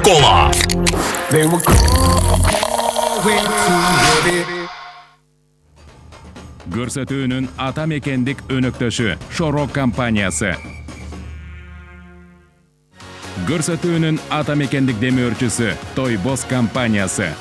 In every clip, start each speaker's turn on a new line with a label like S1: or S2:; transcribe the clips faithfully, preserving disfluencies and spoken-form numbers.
S1: Cola.
S2: They were going to heavy.
S3: Көрсөтүүнүн ата мекендик өнөктөшү Шорок компаниясы. Көрсөтүүнүн ата мекендик демөөрчүсү Тойбос компаниясы.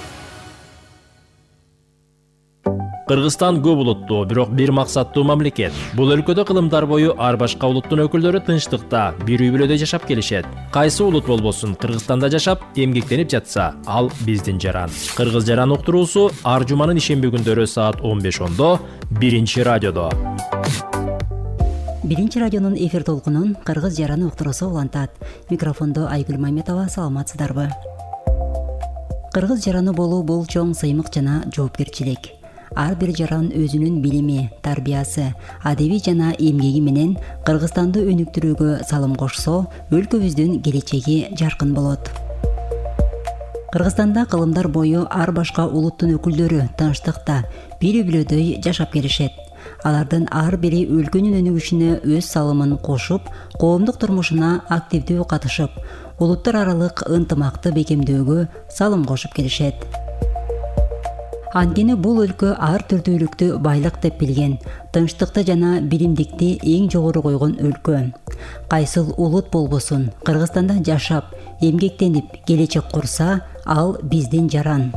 S4: Кыргызстан көп улуттуу, бирок бир максаттуу мамлекет. Бул өлкөдө кылымдар бою ар башка улуттун өкүлдөрү тынчтыкта, бир үй бүлөдө жашап келишет. Кайсы улут болбосун, Кыргызстанда жашап, эмгектенип жатса, ал биздин жаран. Кыргыз жаран уктуруусу ар жуманын ишемби күндөрү саат он беш ондо биринчи радиодо.
S5: Биринчи радионун эфир толкунун Кыргыз жараны уктуруусу улантат. Микрофондо Айгүл Майметова, саламатсыздарбы? Кыргыз жараны болуу бул чоң сыймык жана жоопкерчилик. Ар бир жаран өзүнүн билими, тарбиясы, адеби жана эмгеги менен Кыргызстанды өнүктүрүүгө салым кошсо, өлкөбүздүн келечеги жаркын болот. Кыргызстанда кылымдар бою ар башка улуттун өкүлдөрү тынчтыкта, бир үй бүлөдөй жашап келишет. Алардын ар бири өлкөнүн өнүгүшүнө өз салымын кошуп, коомдук турмушуна активдүү катышып, улуттар аралык ынтымакты бекемдөөгө салым кошуп келишет. Анткени бул өлкө ар түрдүүлүктү байлык деп билген, тынчтыкты жана биримдикти эң жогору койгон өлкө. Кайсыл улут болбосун, Кыргызстанда жашап, эмгектенип, келечек курса, ал биздин жаран.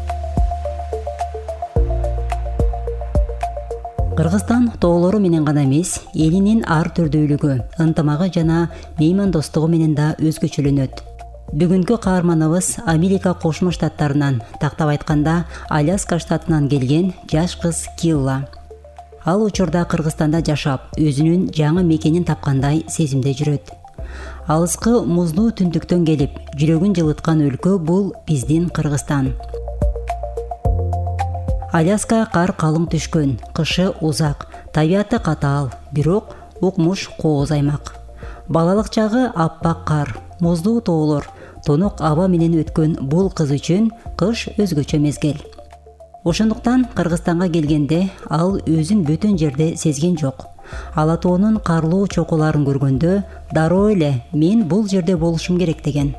S5: Кыргызстан тоолору менен гана эмес, элинин ар түрдүүлүгү, ынтымагы жана меймандостугу менен да өзгөчөлөнөт. Бүгүнкү каарманыбыз Америка Кошмо Штаттарынан, тактап айтканда Аляска штатынан келген жаш кыз Килла. Ал учурда Кыргызстанда жашап, өзүнүн жаңы мекенин тапкандай сезимде жүрөт. Алыскы муздуу түндүктөн келип, жүрөгүн жылыткан өлкө бул биздин Кыргызстан. Аляска кар калың түшкөн, кышы узак, табияты катаал, бирок укмуш кооз аймак. Балалык чагы аппак кар, муздуу тоолор, тонук аба менен өткөн бул кыз үчүн кыш өзгөчө мезгил. Ошондуктан Кыргызстанга келгенде ал өзүн бөтөн жерде сезген жок. Ала тоонун карлуу чокуларын көргөндө дароо эле мен бул жерде болушум керек деген.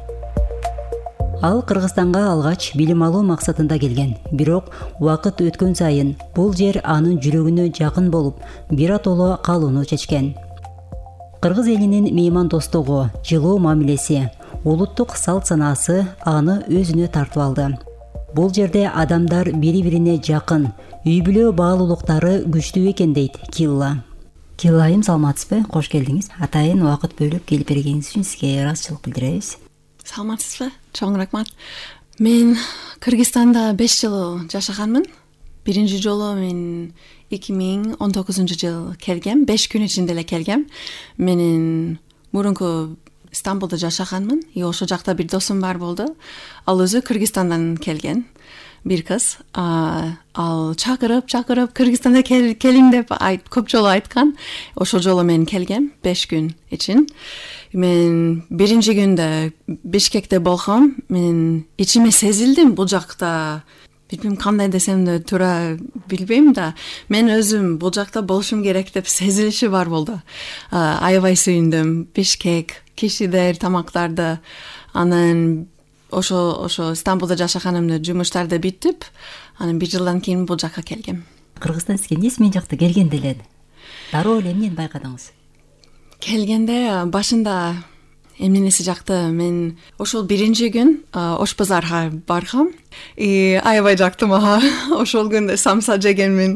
S5: Ал Кыргызстанга алгач билим алуу максатында келген, бирок убакыт өткөн сайын бул жер анын жүрөгүнө жакын болуп, биротоло калууну чечкен. Кыргыз элинин меймандостугу, жылуу мамилеси, улуттук салт санаасы аны өзүнө тартып алды. Бул жерде адамдар бири-бирине жакын, үй бүлө баалуулуктары күчтүү экен дейт Килла. Килла айым, саламатсызбы? Кош келдиңиз. Атайын убакыт бөлүп келип бергениңиз үчүн сизге ыраазычылык билдиребиз.
S6: Саламатсызбы? Чоң рахмат. Мен Кыргызстанда беш жыл жашаганмын. Биринчи жолу мен эки миң он тогузунчу жыл келгем, беш күн ичинде эле келгем. Менин мурунку Стамбулда жашаганмын. И ошол жакта бир досум бар болду. Ал өзү Кыргызстандан келген бир кыз. А, ал чакырып, чакырып Кыргызстанда кел, келиң деп айт, көп жолу айткан. Ошол жолу мен келгем беш күн ичин. Мен биринчи күндө Бишкекте болгом. Мен ичиме сезилдим бул жакта. Билбейм кандай десем да туура билбейм да. Мен өзүм бул жакта болушум керек деп сезилиши бар болду. Аябай сүйүндүм. Бишкек, кишилер, тамактарды. Анан ошо ошо Стамбулда жашаганымды жумуштарды бүтүп, анан бир жылдан кийин бул жакка келгем.
S5: Кыргызстан сизге эмнеси мен жакта келгенде эле? Дароо эле эмнени байкадыңыз?
S6: Келгенде башында эмнеси жакты. Мен ошол биринчи күн Ош базарга баргам. И аябай жакты мага. Ошол күндө самса жегенмин,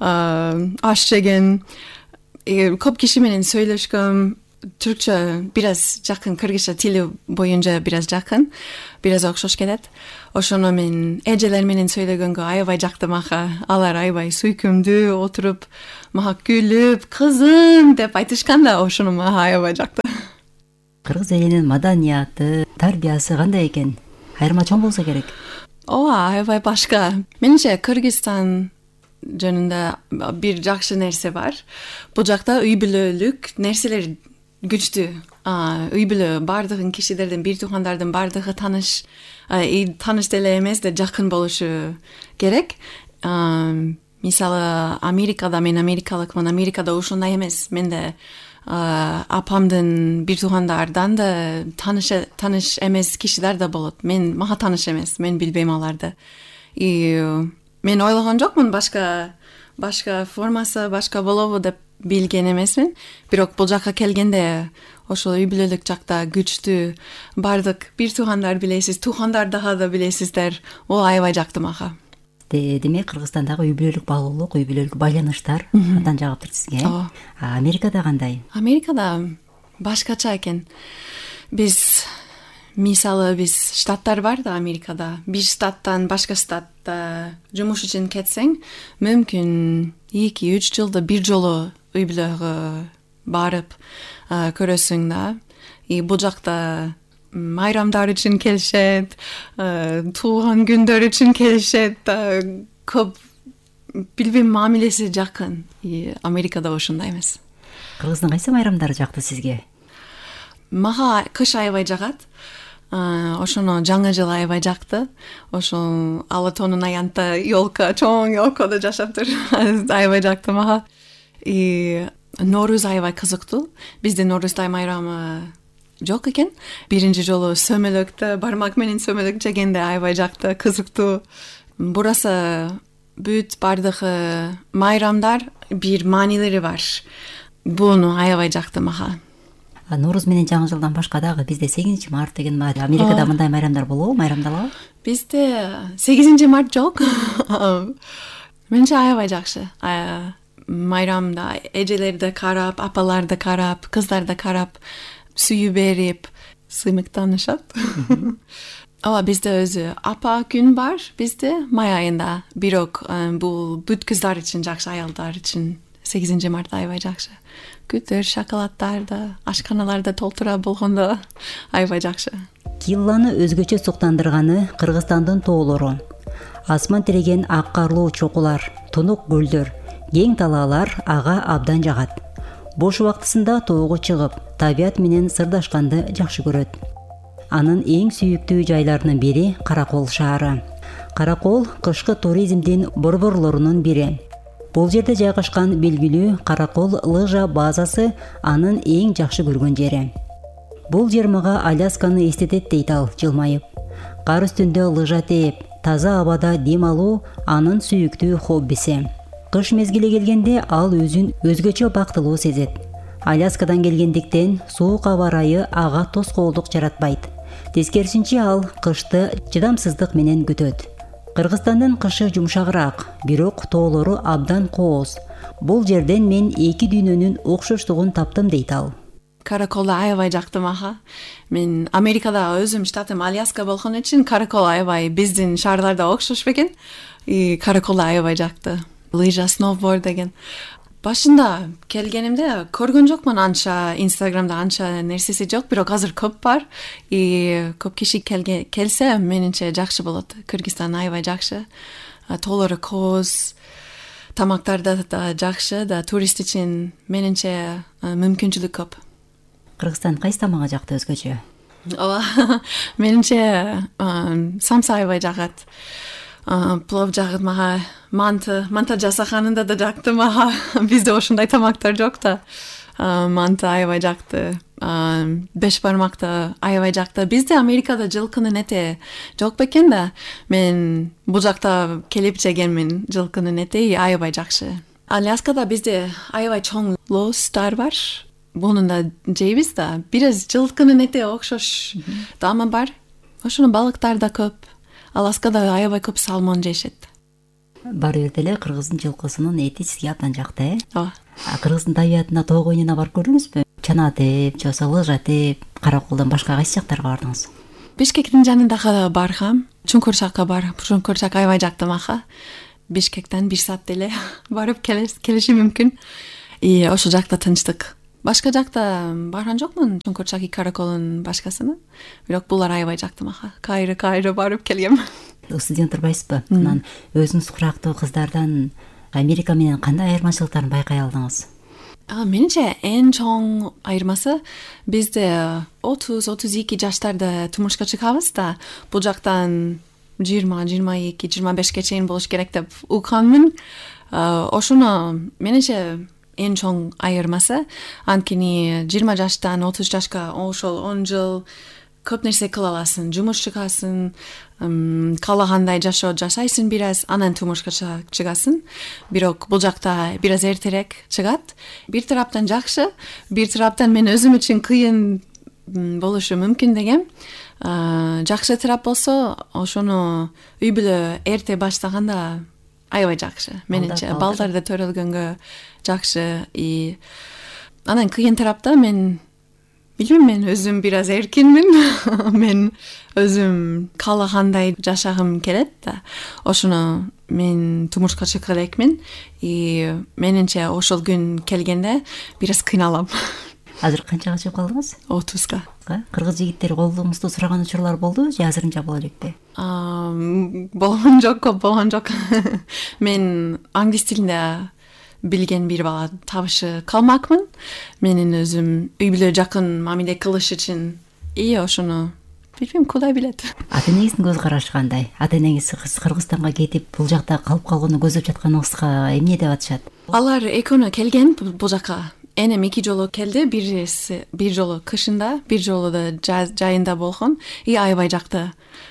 S6: аш жеген. Көп киши менен сүйлөшкөм. Түркчө бир аз жакын, кыргызча тили боюнча бир аз жакын, бир аз окшош келет. Ошону мен эжелер менен сүйлөгөнгө аябай жакты мага. Алар аябай сүйкүмдүү отуруп, мага күлүп, кызым деп айтышкан да, ошону мага аябай жакты.
S5: Кыргыз элинин маданияты, тарбиясы кандай экен? Айырма чоң болсо керек.
S6: Ооба, аябай башка. Менимче Кыргызстан жөнүндө бир жакшы нерсе бар. Бул жакта үй бүлөлүк нерселер күчтүү. Үй бүлө бардыгын кишилердин, бир туугандардын бардыгы таныш, таныш деле эмес да жакын болушу керек. Мисалы Америкада, мен америкалыкмын, Америкада ошондой эмес. Менде а, апамдын бир туугандардан да таныш таныш эмес кишилер да болот. Мен мага таныш эмес, мен билбейм аларды. И мен ойлогон жокмун башка башка формасы, башка болобу деп билген эмесмин. Бирок бул жакка келгенде ошол үй бүлөлүк жакта күчтүү бардык бир туугандар билесиз, туугандар дагы да билесиздер. Ол аябай жакты мага.
S5: Демек Кыргызстандагы үй бүлөлүк баалуулук, үй бүлөлүк байланыштар абдан жагып сизге.
S6: Ооба.
S5: Америкада кандай?
S6: Америкада башкача экен. Биз мисалы биз штаттар бар да Америкада. Бир штаттан башка штатта жумуш үчүн кетсең, мүмкүн эки үч жылда бир жолу үй бүлөгө барып көрөсүң да. И бул жакта майрамдар үчүн келишет, туулган күндөр үчүн келишет, көп билбейм мамилеси жакын. И Америкада ошондой эмес.
S5: Кыргыздын кайсы майрамдары жакты сизге?
S6: Мага кыш аябай жагат. Ошоно жаңы жыл аябай жакты. Ошол ала тонун аянтта ёлка, чоң ёлкада жашап тур. Аябай жакты мага. И Норуз аябай кызыктуу. Бизде Норуздай майрамы жок экен. Биринчи жолу сөмөлөктө бармак менен сөмөлөк жегенде аябай жакты, кызыктуу. Бурасы бүт бардыгы майрамдар бир маанилери бар. Буну аябай жакты мага.
S5: Нооруз менен жаңы жылдан башка дагы бизде сегизинчи март деген бар. Америкада мындай майрамдар болобу, майрамдалабы?
S6: Бизде сегизинчи март жок. Менче аябай жакшы. Майрамда эжелерди карап, апаларды карап, кыздарды карап, сүйүү берип, сыймыктанышат. Ооба, бизде өзү апа күн бар, бизде май айында. Бирок бул бүт кыздар үчүн жакшы, аялдар үчүн сегизинчи март аябай жакшы. Күтөр, шоколаддарды, ашканаларды толтура болгондо аябай жакшы.
S5: Килланы өзгөчө суктандырганы Кыргызстандын тоолору. Асман тиреген ак карлуу чокулар, тунук көлдөр, кең талаалар ага абдан жагат. Бош убактысында тоого чыгып, табият менен сырдашканды жакшы көрөт. Анын эң сүйүктүү жайларынын бири Каракол шаары. Каракол кышкы туризмдин борборлорунун бири. Бул жерде жайгашкан белгилүү Каракол лыжа базасы анын эң жакшы көргөн жери. Бул жер мага Алясканы эстетет дейт ал жылмайып. Кар үстүндө лыжа тээп, таза абада дем алуу анын сүйүктүү хоббиси. Кыш мезгили келгенде ал өзүн өзгөчө бактылуу сезет. Аляскадан келгендиктен суук аба ырайы ага тоскоолдук жаратпайт. Тескерисинче ал кышты чыдамсыздык менен күтөт. Кыргызстандын кышы жумшагыраак, бирок тоолору абдан кооз. Бул жерден мен эки дүйнөнүн окшоштугун таптым дейт ал.
S6: Каракол аябай жакты мага. Мен Америкада өзүм штатым Аляска болгон үчүн Каракол аябай биздин шаарларда окшош бекен. И Каракол аябай жакты. Лыжа, сноуборд деген. Башында келгенимде көргөн жокмун анча, Инстаграмда анча нерсеси жок, бирок азыр көп бар. И көп киши келге келсе, менимче жакшы болот. Кыргызстан аябай жакшы. Тоолору кооз, тамактарды да жакшы, да турист үчүн менимче мүмкүнчүлүк көп.
S5: Кыргызстан кайсы тамагы жакты өзгөчө?
S6: Ооба, менимче самса аябай жагат. Плов жагат мага, манты, манта жасаганында да жакты мага. Бизде ошондой тамактар жок да. Манты аябай жакты. Беш бармакты аябай жакты. Бизде Америкада жылкынын эти жок бекен да. Мен бул жакта келип жегенмин жылкынын эти аябай жакшы. Аляскада бизде аябай чоң лостар бар. Буну да жейбиз да. Бираз жылкынын эти окшош дама бар. Ошону балыктар да көп. Аласкада аябай көп салмон жешет.
S5: Бар жерде эле кыргыздын жылкысынын эти сизге абдан жакты, э?
S6: Ооба.
S5: А кыргыздын табиятына тоо койнуна барып көрдүңүзбү? Чана теп, же лыжа теп, Караколдон башка кайсы жактарга бардыңыз?
S6: Бишкектин жанындагы баргам. Чуңкурчакка бар. Чуңкурчак аябай жакты мага. Бишкектен бир саат эле барып келиши мүмкүн. И ошол жакта тынчтык. Башка жакта барган жокмун, Чуңкурчак и Караколдун башкасына. Бирок булар аябай жакты мага. Кайры кайры барып келгем.
S5: Студент турбайсызбы? Анан өзүңүз курактуу кыздардан Америка менен кандай айырмачылыктарын байкай алдыңыз?
S6: А, менимче эң чоң айырмасы бизде отуз отуз эки жаштарда турмушка чыгабыз да, бул жактан жыйырма жыйырма эки жыйырма бешке чейин болуш керек деп укканмын. Ошону менимче эң чоң айырмасы. Анткени жыйырма жаштан отуз жашка ошол он жыл көп нерсе кыла аласың, жумуш чыгасың, каалагандай жашоо жашайсың бир аз, анан турмушка чыгасың. Бирок бул жакта бир аз эртерээк чыгат. Бир тараптан жакшы, бир тараптан мен өзүм үчүн кыйын болушу мүмкүн дегем. Жакшы тарап болсо, ошону үй бүлө эрте баштаганда аябай жакшы. Менимче балдарды төрөлгөнгө жакшы. И анан кыйын тарапта мен билбейм, мен өзүм бир аз эркинмин. Мен өзүм каалагандай жашагым келет да. Ошону мен турмушка чыга элекмин. И менимче ошол күн келгенде бир аз кыйналам.
S5: Азыр канчага чыгып калдыңыз?
S6: отузга.
S5: Кыргыз жигиттери колдуңузду сураган учурлар болдубу же азырынча боло элекпи?
S6: Болгон жок, көп болгон жок. Мен англис тилинде билген бир бала табышы калмакмын. Менин өзүм үй бүлө жакын мамиле кылыш үчүн и ошону билбейм, кудай билет.
S5: Ата энеңиздин көз карашы кандай? Ата энеңиз Кыргызстанга кетип, бул жакта калып калгонду көздөп жатканыңызга эмне деп атышат?
S6: Алар экөөнү келген бул жака. Энем эки жолу келди, бир бир жолу кышында, бир жолу да жайында болгон. И аябай жакты.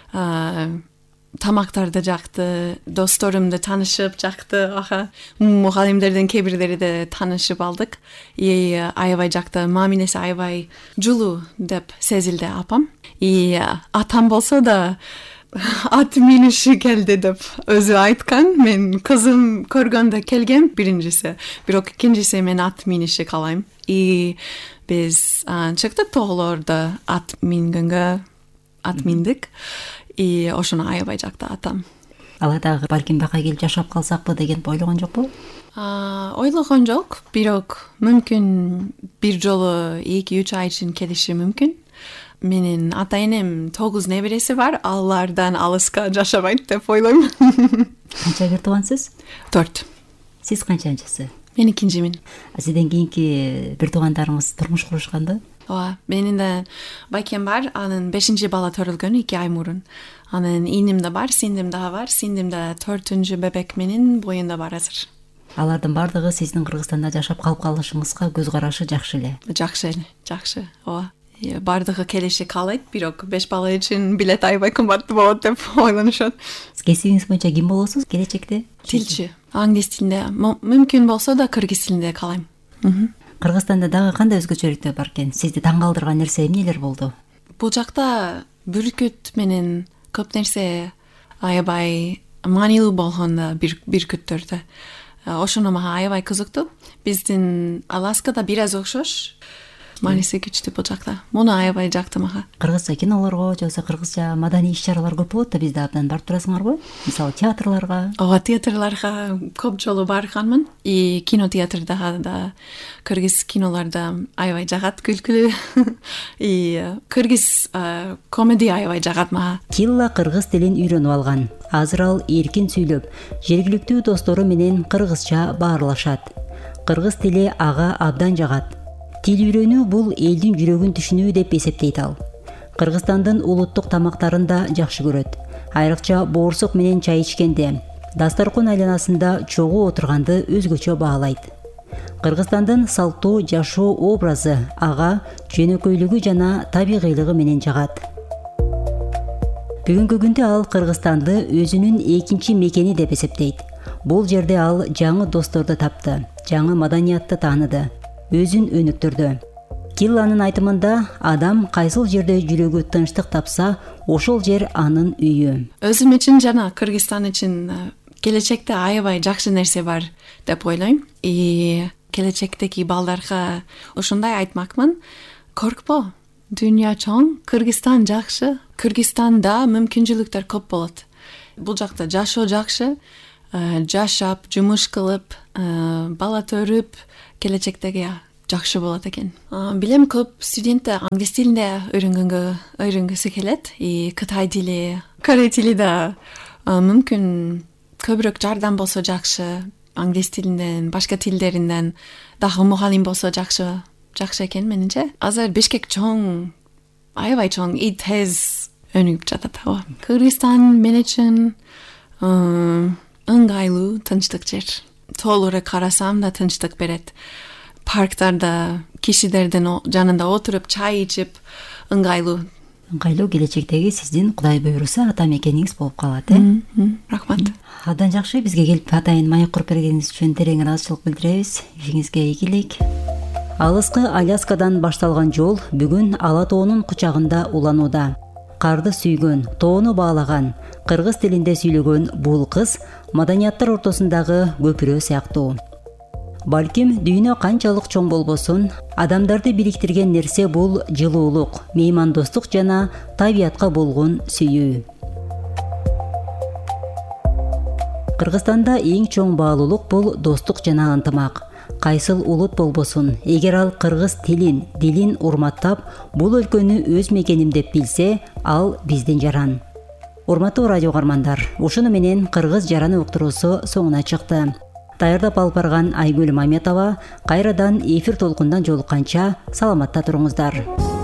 S6: Тамактарды жакты, досторумду таанышып жакты, аха. Мугалимдердин кээ бирлери да таанышып алдык. И аябай жакты, мамилеси аябай жулуу деп сезилди апам. И атам болсо да ат миниши келди деп өзү айткан. Мен кызым көргөндө келгем биринчиси. Бирок экинчиси мен ат миниши каалайм. И биз чыктык тоголордо ат мингөнгө, ат миндик. И ошону аябай жакты атам.
S5: Ала дагы балким бака келип жашап калсакпы деген ойлогон жокпу?
S6: Ойлогон жок, бирок мүмкүн бир жолу эки үч ай үчүн келиши мүмкүн. Менин ата энем тогуз небереси бар, алардан алыска жашабайт деп ойлойм.
S5: Канча бир туугансыз?
S6: төрт.
S5: Сиз канчанчысы?
S6: Мен экинчимин.
S5: Сизден кийинки бир туугандарыңыз турмуш курушканбы?
S6: Ооба, менин да байкем бар, анын бешинчи бала төрөлгөн эки ай мурун. Анын иним да бар, сиңдим да бар, сиңдим да төртүнчү бебек менин боюнда бар азыр.
S5: Алардын бардыгы сиздин Кыргызстанда жашап калып калышыңызга көз карашы жакшы эле.
S6: Жакшы эле, жакшы. Ооба. Бардыгы келиши каалайт, бирок беш бала үчүн билет аябай кымбат болот деп ойлонушат.
S5: Кесибиңиз боюнча ким болосуз келечекте?
S6: Тилчи. Англис тилинде, мүмкүн болсо да кыргыз тилинде каалайм.
S5: Кыргызстанда дагы кандай өзгөчөлүктөр бар экен? Сизди таң калтырган нерсе эмнелер болду?
S6: Бул жакта бүркүт менен көп нерсе аябай маанилүү болгондо бир бүркүттөрдө. Ошону мага аябай кызыктуу. Биздин Аласкада бир аз окшош. Мааниси күчтүү бул жакта. Муну аябай жакты мага.
S5: Кыргызча кинолорго, же болбосо кыргызча маданий иш-чаралар көп болот да, бизде абдан барып турасыңарбы? Мисалы театрларга?
S6: Ооба, театрларга көп жолу барганмын. И кинотеатрда да, кыргыз киноларда аябай жагат, күлкүлүү. И кыргыз комеди аябай жагат мага.
S5: Килла кыргыз тилин үйрөнүп алган. Азыр ал эркин сүйлөп, жергиликтүү достору менен кыргызча баарлашат. Кыргыз тили ага абдан жагат. Тил үйрөнүү бул элдин жүрөгүн түшүнүү деп эсептейт ал. Кыргызстандын улуттук тамактарын да жакшы көрөт. Айрыкча боорсук менен чай ичкенде, дасторкон айланасында чогуу отурганды өзгөчө баалайт. Кыргызстандын салттуу жашоо образы ага жөнөкөйлүгү жана табигыйлыгы менен жагат. Бүгүнкү күндө ал Кыргызстанды өзүнүн экинчи мекени деп эсептейт. Бул жерде ал жаңы досторду тапты, жаңы маданиятты тааныды, өзүн өнүктүрдү. Килланын айтымында, адам кайсыл жерде жүрөгү тынчтык тапса, ошол жер анын үйү.
S6: Өзүм үчүн жана Кыргызстан үчүн келечекте аябай жакшы нерсе бар деп ойлойм. И келечектеги балдарга ошондой айтмакмын: коркпо, дүйнө чоң, Кыргызстан жакшы. Кыргызстанда мүмкүнчүлүктөр көп болот. Бул жакта жашоо жакшы, жашап, жумуш кылып, бала төрүп, келечектеги жакшы болот экен. Билем, көп студент англис тилинде үйрөнгөнгө үйрөнгүсү келет. И Кытай тили, Корей тили да мүмкүн көбүрөөк жардам болсо жакшы. Англис тилинден, башка тилдеринен дагы мугалим болсо жакшы, жакшы экен менимче. Азыр Бишкек чоң, аябай чоң, и тез өнүгүп жатат. Кыргызстан мен үчүн ыңгайлуу, тынчтык жер. тоолуура карасам да тынчтык берет. Парктарда кишилердин о- жанында отуруп чай ичип ыңгайлуу.
S5: ыңгайлуу келечектеги сиздин Кудай буйруса ата мекениңиз болуп калат, э?
S6: Мм, Рахмат.
S5: Абдан жакшы, бизге келип атайын маек куруп бергениңиз үчүн терең ыраазычылык билдиребиз. Ишиңизге ийгилик. Алыскы Аляскадан башталган жол бүгүн Ала тоонун кучагында уланууда. Карды сүйгөн, тоону баалаган, кыргыз тилинде сүйлөгөн бул кыз маданияттар ортосундагы көпүрө сыяктуу. Балким дүйнө канчалык чоң болбосун, адамдарды бириктирген нерсе бул жылуулук, меймандостук жана табиятка болгон сүйүү. Кыргызстанда эң чоң баалуулук бул достук жана ынтымак. Кайсыл улут болбосун, эгер ал кыргыз тилин, дилин урматтап, бул өлкөнү өз мекеним деп билсе, ал биздин жаран. Урматтуу радио угармандар, ушуну менен кыргыз жараны уктуруусу соңуна чыкты. Даярдап алып барган Айгүл Маметова, кайрадан эфир толкундан жолукканча саламатта туруңуздар.